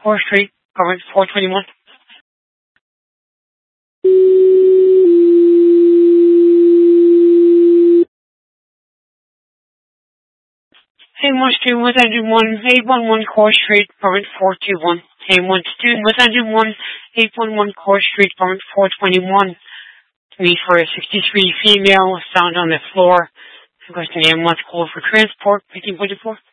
Core Street, Apartment 421. Hayden Street, West Engine 1, 811 Core Street, Apartment 421. Hayden Street, West Engine 1, 811 Core Street, Apartment 421. Need for a 63 female found on the floor. Requesting ambulance call for transport, 15.4.